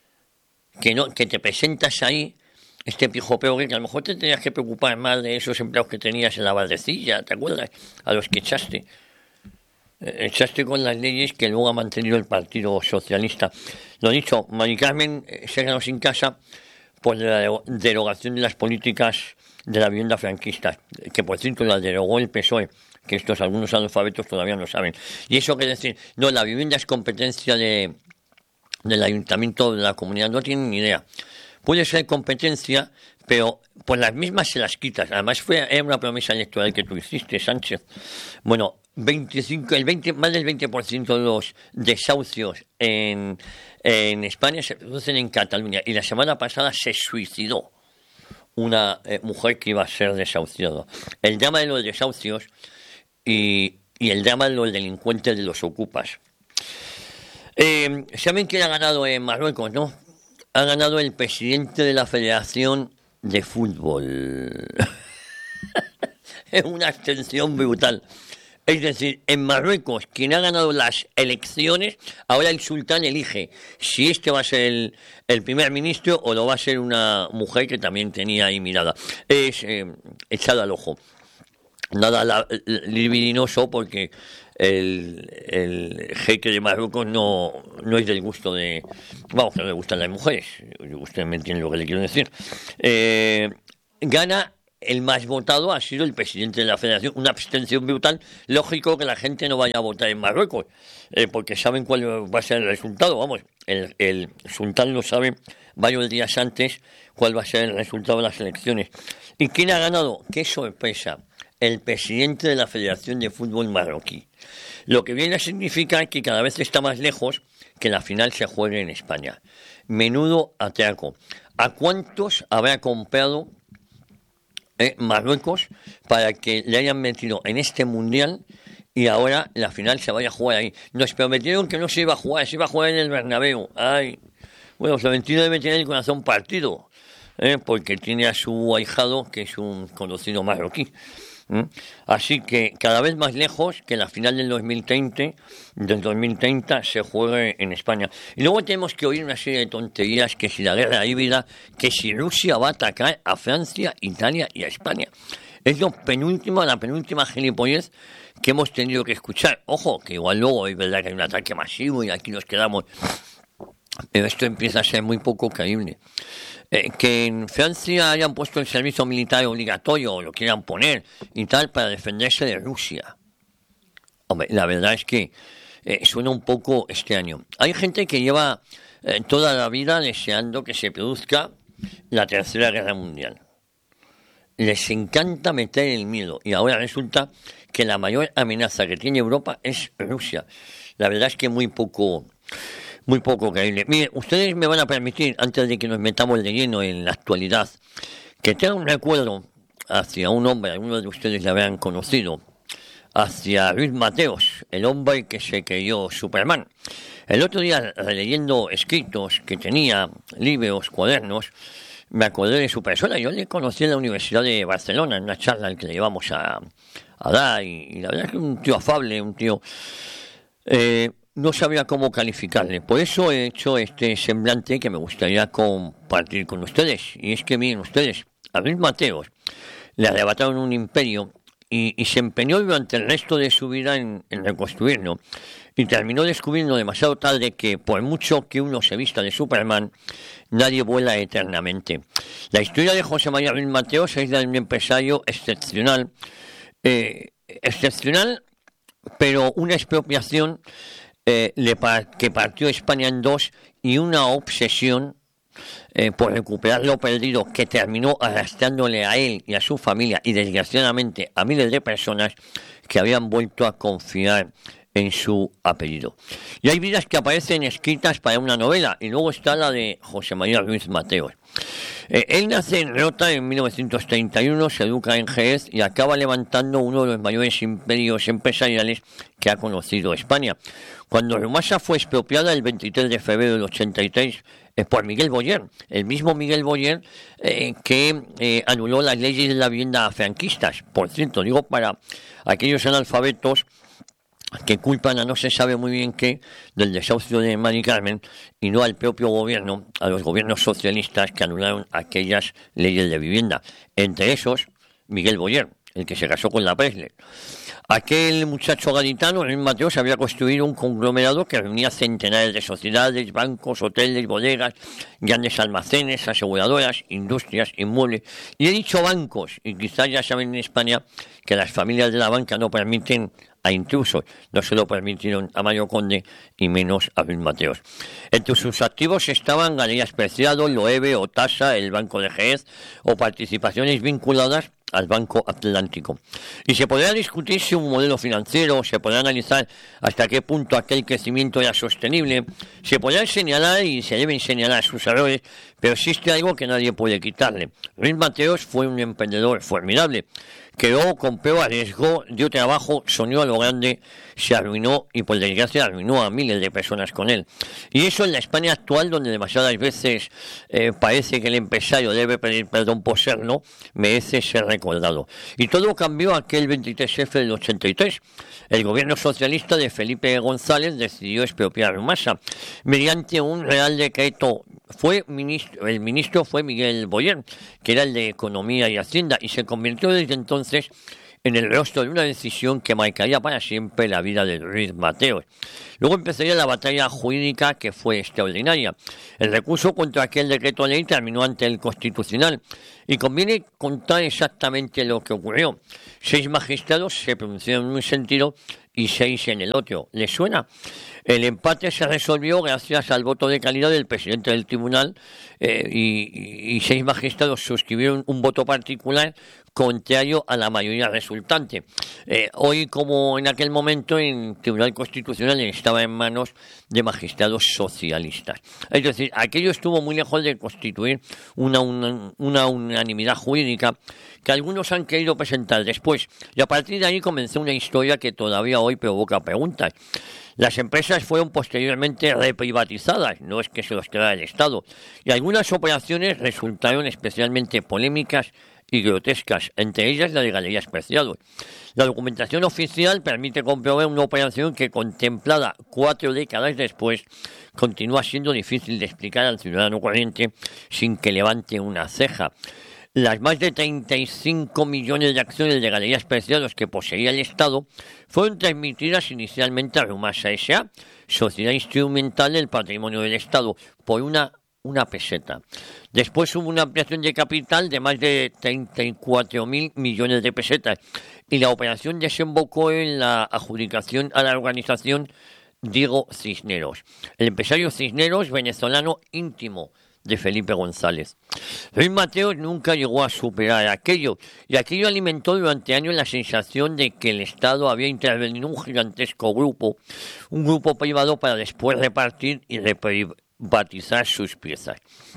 Que no, que te presentas ahí, este pijo peor, que a lo mejor te tenías que preocupar más de esos empleados que tenías en la bardecilla, ¿te acuerdas? A los que echaste. Echaste con las leyes que luego ha mantenido el Partido Socialista. Lo dicho, Mari Carmen se quedó sin casa por la derogación de las políticas de la vivienda franquista, que por cierto la derogó el P S O E, que estos algunos analfabetos todavía no saben. Y eso quiere decir, no, la vivienda es competencia de, del ayuntamiento de la comunidad, no tienen ni idea. Puede ser competencia, pero por las mismas se las quitas. Además fue era una promesa electoral que tú hiciste, Sánchez. Bueno, veinticinco, el veinte, más del veinte por ciento de los desahucios en, en España se producen en Cataluña. Y la semana pasada se suicidó una eh, mujer que iba a ser desahuciada. El drama de los desahucios y, y el drama de los delincuentes de los ocupas. Eh, ¿Saben quién ha ganado en Marruecos, no? Ha ganado el presidente de la Federación de Fútbol. Es una abstención brutal. Es decir, en Marruecos, quien ha ganado las elecciones, ahora el sultán elige si este va a ser el, el primer ministro o lo va a ser una mujer que también tenía ahí mirada. Es eh, echada al ojo. Nada la, libidinoso porque el, el jeque de Marruecos no, no es del gusto de... Vamos, que no le gustan las mujeres. Ustedes me entienden lo que le quiero decir. Eh, gana... El más votado ha sido el presidente de la Federación, una abstención brutal. Lógico que la gente no vaya a votar en Marruecos, eh, porque saben cuál va a ser el resultado. Vamos, el, el sultán lo sabe varios días antes cuál va a ser el resultado de las elecciones. ¿Y quién ha ganado? ¡Qué sorpresa! El presidente de la Federación de Fútbol marroquí. Lo que viene a significar que cada vez está más lejos que la final se juegue en España. Menudo atraco. ¿A cuántos habrá comprado Eh, Marruecos para que le hayan metido en este mundial y ahora la final se vaya a jugar ahí? Nos prometieron que no se iba a jugar, se iba a jugar en el Bernabéu. Ay, bueno, Florentino debe tener el corazón partido, eh, porque tiene a su ahijado que es un conocido marroquí. ¿Mm? Así que cada vez más lejos que la final del dos mil treinta, del dos mil treinta se juegue en España. Y luego tenemos que oír una serie de tonterías, que si la guerra híbrida, que si Rusia va a atacar a Francia, Italia y a España. Es lo penúltimo, la penúltima gilipollez que hemos tenido que escuchar. Ojo, que igual luego es verdad que hay un ataque masivo y aquí nos quedamos. Pero esto empieza a ser muy poco creíble. Eh, que en Francia hayan puesto el servicio militar obligatorio, o lo quieran poner y tal, para defenderse de Rusia. Hombre, la verdad es que eh, suena un poco extraño. Hay gente que lleva eh, toda la vida deseando que se produzca la Tercera Guerra Mundial. Les encanta meter el miedo y ahora resulta que la mayor amenaza que tiene Europa es Rusia. La verdad es que muy poco... Muy poco creíble. Mire, ustedes me van a permitir, antes de que nos metamos de lleno en la actualidad, que tenga un recuerdo hacia un hombre, algunos de ustedes le habrán conocido, hacia Luis Mateos, el hombre que se creyó Superman. El otro día, releyendo escritos que tenía, libros, cuadernos, me acordé de su persona. Yo le conocí en la Universidad de Barcelona, en una charla que le llevamos a, a dar, y, y la verdad es que un tío afable, un tío... Eh, no sabía cómo calificarle. Por eso he hecho este semblante que me gustaría compartir con ustedes. Y es que miren ustedes, a Luis Mateos le arrebataron un imperio y, y se empeñó durante el resto de su vida en, en reconstruirlo. Y terminó descubriendo demasiado tarde que, por mucho que uno se vista de Superman, nadie vuela eternamente. La historia de José María Ruiz Mateos es la de un empresario excepcional, eh, excepcional, pero una expropiación eh, le par- que partió España en dos y una obsesión eh, por recuperar lo perdido que terminó arrastrándole a él y a su familia y desgraciadamente a miles de personas que habían vuelto a confiar en su apellido. Y hay vidas que aparecen escritas para una novela, y luego está la de José María Ruiz Mateos. Eh, él nace en Rota en mil novecientos treinta y uno, se educa en Jerez y acaba levantando uno de los mayores imperios empresariales que ha conocido España. Cuando Rumasa fue expropiada el veintitrés de febrero del ochenta y tres eh, por Miguel Boyer, el mismo Miguel Boyer eh, que eh, anuló las leyes de la vivienda franquistas. Por cierto, digo para aquellos analfabetos que culpan a no se sabe muy bien qué del desahucio de Mari Carmen y no al propio gobierno, a los gobiernos socialistas que anularon aquellas leyes de vivienda. Entre esos, Miguel Boyer, el que se casó con la Presley. Aquel muchacho gaditano, Ruiz Mateos, había construido un conglomerado que reunía centenares de sociedades, bancos, hoteles, bodegas, grandes almacenes, aseguradoras, industrias, inmuebles. Y he dicho bancos, y quizás ya saben en España que las familias de la banca no permiten a intrusos, no se lo permitieron a Mario Conde y menos a Ruiz Mateos. Entre sus activos estaban Galerías Preciado, Loewe, Otasa, el Banco de Jerez o participaciones vinculadas al Banco Atlántico. Y se podrá discutir si un modelo financiero, se podrá analizar hasta qué punto aquel crecimiento era sostenible, se podrá señalar y se deben señalar sus errores, pero existe algo que nadie puede quitarle. Ruiz Mateos fue un emprendedor formidable. Creó, compró, arriesgó, dio trabajo, soñó a lo grande, se arruinó y por desgracia arruinó a miles de personas con él. Y eso en la España actual, donde demasiadas veces eh, parece que el empresario debe pedir perdón por serlo, merece ser recordado. Y todo cambió aquel veintitrés efe del ochenta y tres. El gobierno socialista de Felipe González decidió expropiar Rumasa mediante un real decreto. Fue ministro, el ministro fue Miguel Boyer, que era el de Economía y Hacienda, y se convirtió desde entonces en el rostro de una decisión que marcaría para siempre la vida de Ruiz Mateos. Luego empezaría la batalla jurídica, que fue extraordinaria. El recurso contra aquel decreto de ley terminó ante el Constitucional, y conviene contar exactamente lo que ocurrió. Seis magistrados se pronunciaron en un sentido y seis en el otro. ¿Les suena? El empate se resolvió gracias al voto de calidad del presidente del tribunal eh, y, y seis magistrados suscribieron un voto particular contrario a la mayoría resultante. Eh, hoy, como en aquel momento, en Tribunal Constitucional estaba en manos de magistrados socialistas. Es decir, aquello estuvo muy lejos de constituir una, una, una unanimidad jurídica que algunos han querido presentar después. Y a partir de ahí comenzó una historia que todavía hoy provoca preguntas. Las empresas fueron posteriormente reprivatizadas, no es que se los quedara el Estado, y algunas operaciones resultaron especialmente polémicas y grotescas, entre ellas la de Galerías Preciado. La documentación oficial permite comprobar una operación que, contemplada cuatro décadas después, continúa siendo difícil de explicar al ciudadano corriente sin que levante una ceja. Las más de treinta y cinco millones de acciones de Galerías Preciados que poseía el Estado fueron transmitidas inicialmente a Rumasa ese a, sociedad instrumental del patrimonio del Estado, por una una peseta. Después hubo una ampliación de capital de más de treinta y cuatro mil millones de pesetas y la operación desembocó en la adjudicación a la organización Diego Cisneros, el empresario Cisneros, venezolano íntimo de Felipe González. Ruiz Mateos nunca llegó a superar aquello, y aquello alimentó durante años la sensación de que el Estado había intervenido en un gigantesco grupo, un grupo privado para después repartir y reprivatizar sus piezas.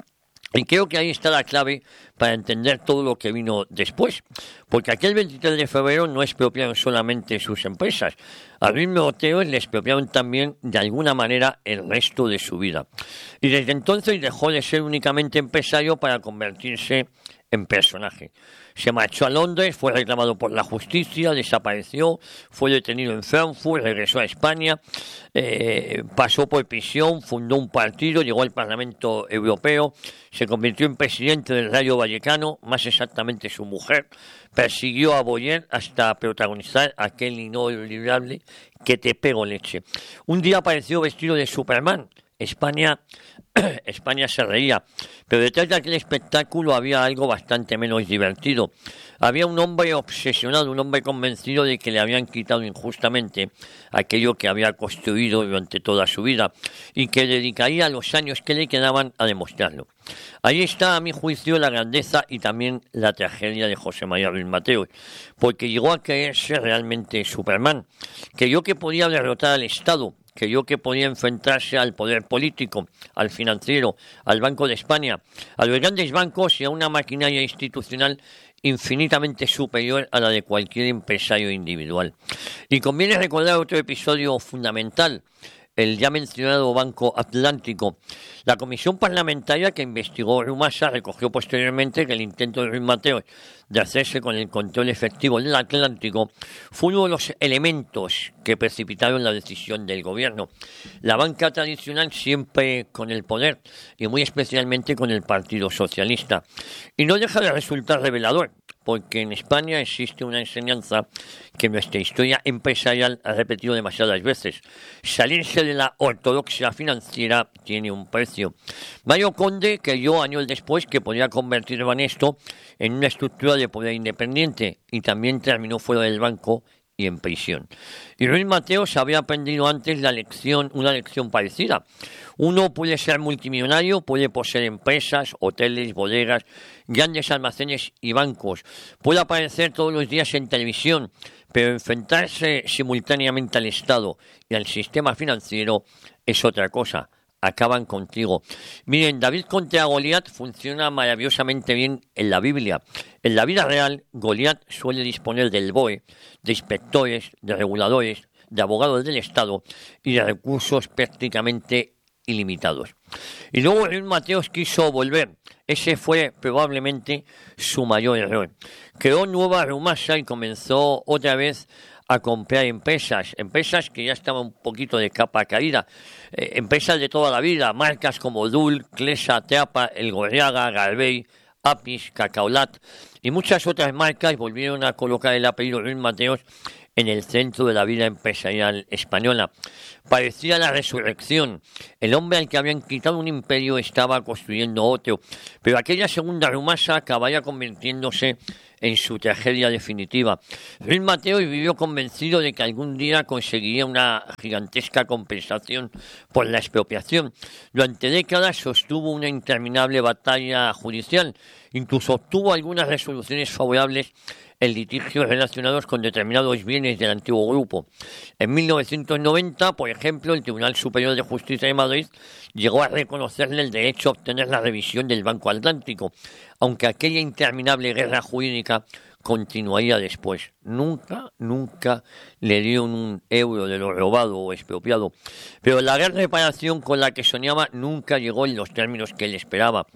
Y creo que ahí está la clave para entender todo lo que vino después, porque aquel veintitrés de febrero no expropiaron solamente sus empresas, a Ruiz Mateos le expropiaron también de alguna manera el resto de su vida. Y desde entonces dejó de ser únicamente empresario para convertirse en personaje. Se marchó a Londres, fue reclamado por la justicia, desapareció, fue detenido en Frankfurt, regresó a España, eh, pasó por prisión, fundó un partido, llegó al Parlamento Europeo, se convirtió en presidente del Rayo Vallecano, más exactamente su mujer, persiguió a Boyer hasta protagonizar aquel inolvidable Que te pego leche. Un día apareció vestido de Superman. España, España se reía, pero detrás de aquel espectáculo había algo bastante menos divertido. Había un hombre obsesionado, un hombre convencido de que le habían quitado injustamente aquello que había construido durante toda su vida y que dedicaría los años que le quedaban a demostrarlo. Ahí está, a mi juicio, la grandeza y también la tragedia de José María Ruiz Mateos, porque llegó a creerse realmente Superman, creyó que podía derrotar al Estado, creyó que podía enfrentarse al poder político, al financiero, al Banco de España, a los grandes bancos y a una maquinaria institucional infinitamente superior a la de cualquier empresario individual. Y conviene recordar otro episodio fundamental, el ya mencionado Banco Atlántico. La comisión parlamentaria que investigó Rumasa recogió posteriormente que el intento de Ruiz Mateos de hacerse con el control efectivo del Atlántico fue uno de los elementos que precipitaron la decisión del gobierno. La banca tradicional siempre con el poder y muy especialmente con el Partido Socialista. Y no deja de resultar revelador, porque en España existe una enseñanza que nuestra historia empresarial ha repetido demasiadas veces. Salirse de la ortodoxia financiera tiene un precio. Mario Conde creyó años después que podía convertir Banesto en una estructura de poder independiente y también terminó fuera del banco y en prisión. Y Ruiz Mateos había aprendido antes la lección, una lección parecida. Uno puede ser multimillonario, puede poseer empresas, hoteles, bodegas, grandes almacenes y bancos. Puede aparecer todos los días en televisión, pero enfrentarse simultáneamente al Estado y al sistema financiero es otra cosa. Acaban contigo. Miren, David contra Goliat funciona maravillosamente bien en la Biblia. En la vida real, Goliat suele disponer del B O E, de inspectores, de reguladores, de abogados del Estado y de recursos prácticamente ilimitados. Y luego Ruiz Mateos quiso volver. Ese fue probablemente su mayor error. Creó nueva Rumasa y comenzó otra vez a comprar empresas, empresas que ya estaban un poquito de capa caída, eh, empresas de toda la vida, marcas como Dul, Clesa, Teapa, El Gorriaga, Garbey, Apis, Cacaolat y muchas otras marcas volvieron a colocar el apellido Ruiz Mateos en el centro de la vida empresarial española. Parecía la resurrección. El hombre al que habían quitado un imperio estaba construyendo otro, pero aquella segunda Rumasa acabaría convirtiéndose en su tragedia definitiva. Ruiz Mateos vivió convencido de que algún día conseguiría una gigantesca compensación por la expropiación. Durante décadas sostuvo una interminable batalla judicial, incluso obtuvo algunas resoluciones favorables en litigios relacionados con determinados bienes del antiguo grupo. En mil novecientos noventa, por ejemplo, el Tribunal Superior de Justicia de Madrid llegó a reconocerle el derecho a obtener la revisión del Banco Atlántico, aunque aquella interminable guerra jurídica continuaría después. Nunca, nunca le dieron un euro de lo robado o expropiado, pero la gran reparación con la que soñaba nunca llegó en los términos que él esperaba.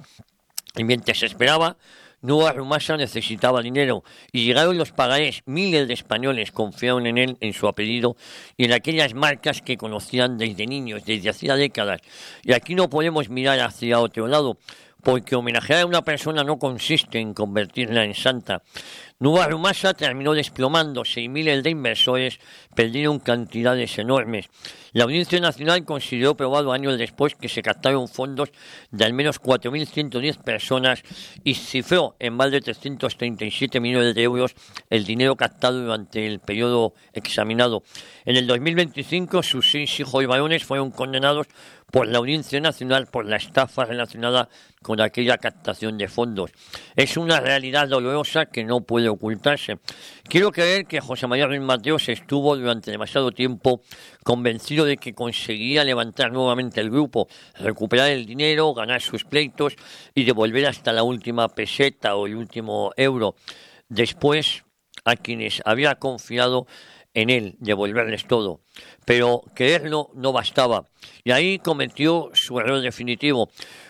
Y mientras esperaba, Nueva Rumasa necesitaba dinero y llegaron los pagarés. Miles de españoles confiaron en él, en su apellido y en aquellas marcas que conocían desde niños, desde hacía décadas. Y aquí no podemos mirar hacia otro lado, porque homenajear a una persona no consiste en convertirla en santa. Nueva Rumasa terminó desplomándose y miles de inversores perdieron cantidades enormes. La Audiencia Nacional consideró probado años después que se captaron fondos de al menos cuatro mil ciento diez personas y cifró en más de trescientos treinta y siete millones de euros el dinero captado durante el periodo examinado. En el dos mil veinticinco, sus seis hijos varones fueron condenados por la Audiencia Nacional por la estafa relacionada con aquella captación de fondos. Es una realidad dolorosa que no puede ocultarse. Quiero creer que José María Ruiz Mateos estuvo durante demasiado tiempo convencido de que conseguía levantar nuevamente el grupo, recuperar el dinero, ganar sus pleitos y devolver hasta la última peseta o el último euro. Después, a quienes había confiado en él, devolverles todo. Pero creerlo no bastaba. Y ahí cometió su error definitivo.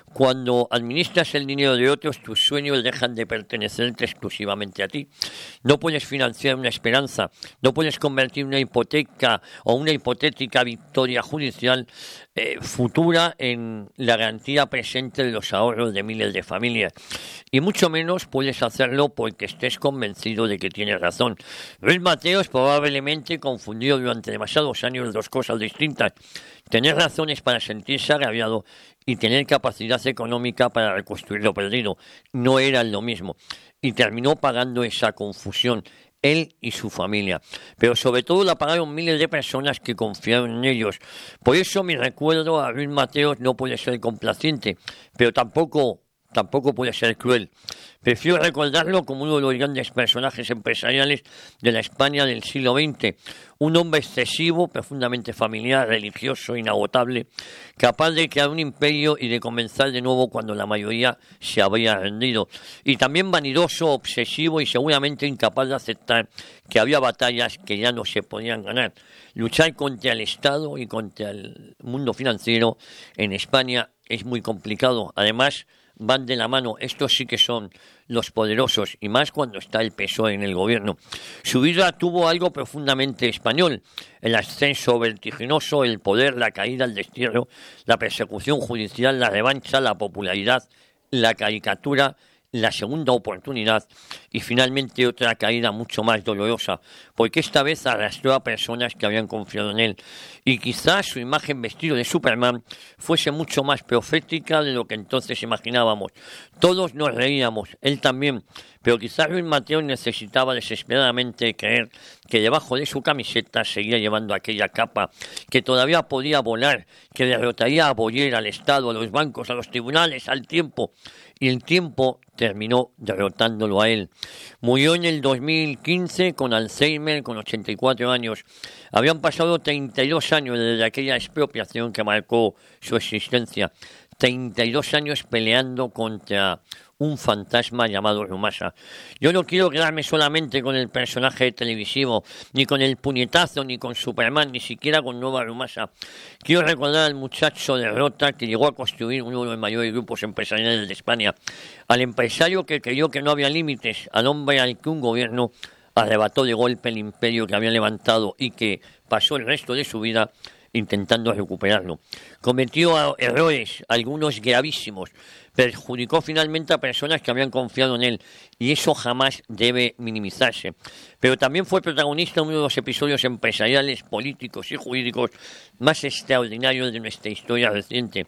Cuando administras el dinero de otros, tus sueños dejan de pertenecerte exclusivamente a ti. No puedes financiar una esperanza, no puedes convertir una hipoteca o una hipotética victoria judicial eh, futura en la garantía presente de los ahorros de miles de familias. Y mucho menos puedes hacerlo porque estés convencido de que tienes razón. Luis Mateos probablemente confundió durante demasiados años dos cosas distintas: tener razones para sentirse agraviado y tener capacidad económica para reconstruir lo perdido. No eran lo mismo. Y terminó pagando esa confusión, él y su familia. Pero sobre todo la pagaron miles de personas que confiaron en ellos. Por eso mi recuerdo a Luis Mateos no puede ser complaciente, pero tampoco... tampoco puede ser cruel. Prefiero recordarlo como uno de los grandes personajes empresariales de la España del siglo veinte. Un hombre excesivo, profundamente familiar, religioso, inagotable, capaz de crear un imperio y de comenzar de nuevo cuando la mayoría se había rendido. Y también vanidoso, obsesivo y seguramente incapaz de aceptar que había batallas que ya no se podían ganar. Luchar contra el Estado y contra el mundo financiero en España es muy complicado. Además, van de la mano. Estos sí que son los poderosos, y más cuando está el P S O E en el gobierno. Su vida tuvo algo profundamente español: el ascenso vertiginoso, el poder, la caída, el destierro, la persecución judicial, la revancha, la popularidad, la caricatura, la segunda oportunidad y finalmente otra caída mucho más dolorosa, porque esta vez arrastró a personas que habían confiado en él, y quizás su imagen vestido de Superman fuese mucho más profética de lo que entonces imaginábamos. Todos nos reíamos, él también, pero quizás Luis Mateos necesitaba desesperadamente creer que debajo de su camiseta seguía llevando aquella capa, que todavía podía volar, que derrotaría a Boyer, al Estado, a los bancos, a los tribunales, al tiempo. Y el tiempo terminó derrotándolo a él. Murió en el dos mil quince con Alzheimer, con ochenta y cuatro años. Habían pasado treinta y dos años desde aquella expropiación que marcó su existencia. treinta y dos años peleando contra un fantasma llamado Rumasa. Yo no quiero quedarme solamente con el personaje televisivo, ni con el puñetazo, ni con Superman, ni siquiera con Nueva Rumasa. Quiero recordar al muchacho de Rota que llegó a construir uno de los mayores grupos empresariales de España, al empresario que creyó que no había límites, al hombre al que un gobierno arrebató de golpe el imperio que había levantado y que pasó el resto de su vida intentando recuperarlo. Cometió errores, algunos gravísimos, perjudicó finalmente a personas que habían confiado en él, y eso jamás debe minimizarse. Pero también fue protagonista de uno de los episodios empresariales, políticos y jurídicos más extraordinarios de nuestra historia reciente,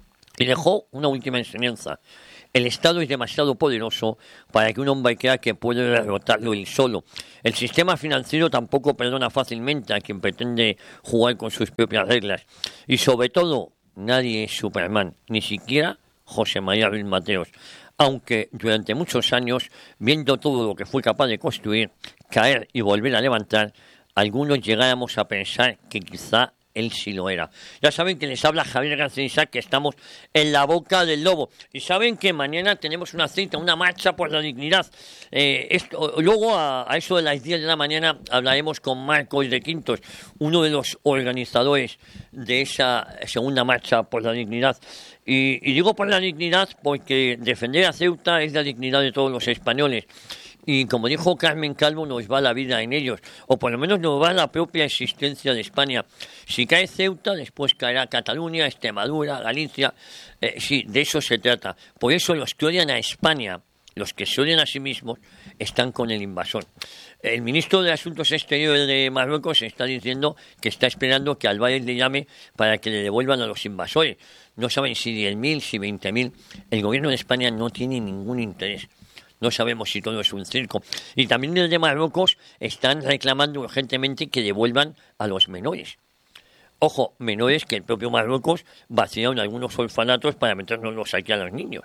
y dejó una última enseñanza: el Estado es demasiado poderoso para que un hombre crea que puede derrotarlo él solo. El sistema financiero tampoco perdona fácilmente a quien pretende jugar con sus propias reglas. Y sobre todo, nadie es Superman, ni siquiera José María Luis Mateos. Aunque durante muchos años, viendo todo lo que fue capaz de construir, caer y volver a levantar, algunos llegáramos a pensar que quizá él sí lo era. Ya saben que les habla Javier García Isaac, que estamos en la boca del lobo. Y saben que mañana tenemos una cita, una marcha por la dignidad. Eh, esto, luego, a, a eso de las diez de la mañana, hablaremos con Marcos de Quintos, uno de los organizadores de esa segunda marcha por la dignidad. Y, y digo por la dignidad porque defender a Ceuta es la dignidad de todos los españoles. Y como dijo Carmen Calvo, nos va la vida en ellos, o por lo menos nos va la propia existencia de España. Si cae Ceuta, después caerá Cataluña, Extremadura, Galicia. Eh, sí, de eso se trata. Por eso los que odian a España, los que se odian a sí mismos, están con el invasor. El ministro de Asuntos Exteriores de Marruecos está diciendo que está esperando que Albaez le llame para que le devuelvan a los invasores. No saben si diez mil, si veinte mil. El gobierno de España no tiene ningún interés. No sabemos si todo es un circo. Y también desde Marruecos están reclamando urgentemente que devuelvan a los menores. Ojo, menores que el propio Marruecos vaciaron algunos orfanatos para meternos aquí a los niños.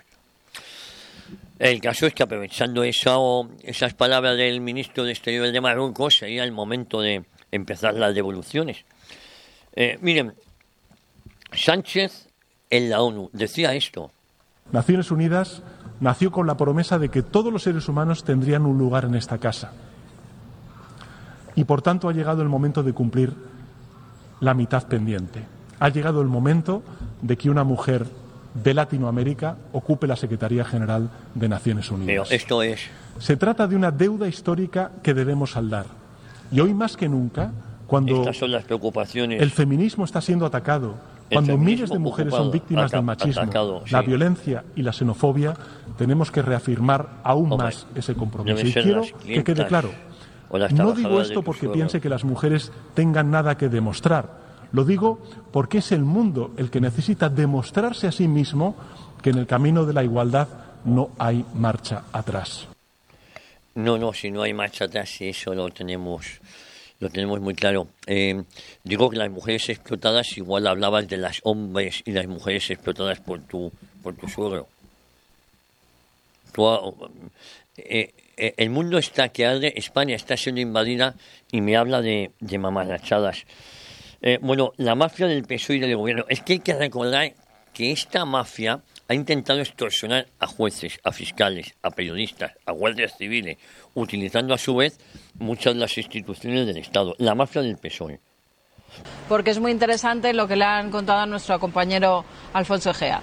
El caso es que, aprovechando esa, esas palabras del ministro de Exteriores de Marruecos, sería el momento de empezar las devoluciones. Eh, miren, Sánchez en la ONU decía esto. Naciones Unidas nació con la promesa de que todos los seres humanos tendrían un lugar en esta casa. Y por tanto ha llegado el momento de cumplir la mitad pendiente. Ha llegado el momento de que una mujer de Latinoamérica ocupe la Secretaría General de Naciones Unidas. Pero esto es... Se trata de una deuda histórica que debemos saldar. Y hoy más que nunca, cuando Estas son las preocupaciones. el feminismo está siendo atacado, El cuando feminismo miles de mujeres ocupado, son víctimas ata- del machismo, atacado, la sí. violencia y la xenofobia, tenemos que reafirmar aún Hombre, más ese compromiso. deben Y ser quiero las que clientas quede claro, o las no digo trabajadoras de esto tu porque suegro. piense que las mujeres tengan nada que demostrar. Lo digo porque es el mundo el que necesita demostrarse a sí mismo que en el camino de la igualdad no hay marcha atrás. No, no, si no hay marcha atrás, y eso lo tenemos, lo tenemos muy claro. Eh, digo que las mujeres explotadas, igual hablabas de las hombres y las mujeres explotadas por tu, por tu suegro. Tú, eh, eh, el mundo está que arde, España está siendo invadida y me habla de, de mamarrachadas. Eh, bueno, la mafia del P S O E y del gobierno. Es que hay que recordar que esta mafia ha intentado extorsionar a jueces, a fiscales, a periodistas, a guardias civiles, utilizando a su vez muchas de las instituciones del Estado. La mafia del P S O E. Porque es muy interesante lo que le han contado a nuestro compañero Alfonso Egea.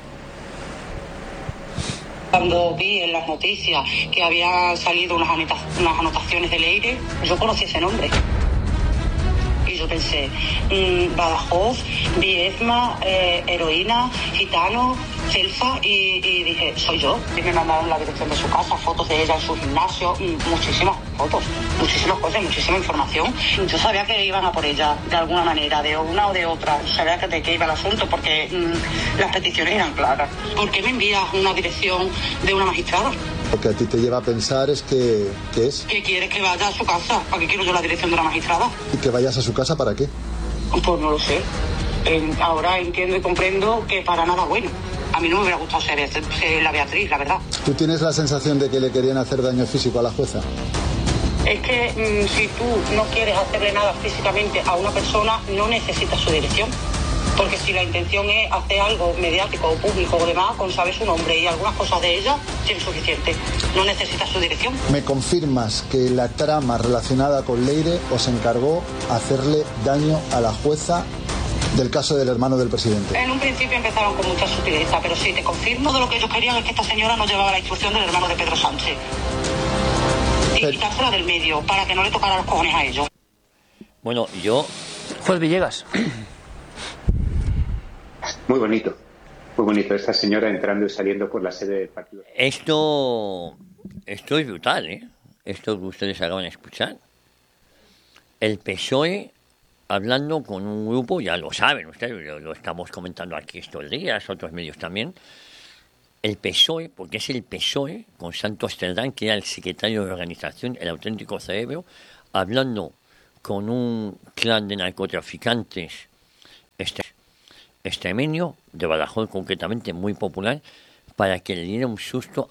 Cuando vi en las noticias que habían salido unas, anota- unas anotaciones de Leire, yo conocí ese nombre. Y yo pensé, mmm, Badajoz, Viedma, eh, heroína, gitano, Celfa, y, y dije, soy yo. Y me mandaron la dirección de su casa, fotos de ella en su gimnasio, mm, muchísimas fotos, muchísimas cosas, muchísima información. Yo sabía que iban a por ella, de alguna manera, de una o de otra. Sabía que de qué iba el asunto, porque mmm, las peticiones eran claras. ¿Por qué me envías una dirección de una magistrada? Lo que a ti te lleva a pensar es que, que es... ¿Qué quieres que vaya a su casa? ¿Para qué quiero yo la dirección de una magistrada? ¿Y que vayas a su casa para qué? Pues no lo sé. Eh, ahora entiendo y comprendo que para nada bueno. A mí no me hubiera gustado ser, ser la Beatriz, la verdad. ¿Tú tienes la sensación de que le querían hacer daño físico a la jueza? Es que mmm, si tú no quieres hacerle nada físicamente a una persona, no necesitas su dirección. Porque si la intención es hacer algo mediático o público o demás, con saber su nombre y algunas cosas de ella, tiene suficiente. No necesitas su dirección. ¿Me confirmas que la trama relacionada con Leire os encargó hacerle daño a la jueza del caso del hermano del presidente? En un principio empezaron con mucha sutileza, pero sí, te confirmo de lo que ellos querían es que esta señora no llevaba la instrucción del hermano de Pedro Sánchez. Y Pero... quitársela del medio, para que no le tocara los cojones a ellos. Bueno, yo... Juez Villegas. Muy bonito, muy bonito. Esta señora entrando y saliendo por la sede del partido. Esto, esto es brutal, ¿eh? Esto que ustedes acaban de escuchar. El P S O E hablando con un grupo, ya lo saben ustedes, lo, lo estamos comentando aquí estos días, otros medios también. El P S O E, porque es el P S O E, con Santos Cerdán, que era el secretario de organización, el auténtico cerebro, hablando con un clan de narcotraficantes este, extremeño, de Badajoz concretamente, muy popular, para que le diera un susto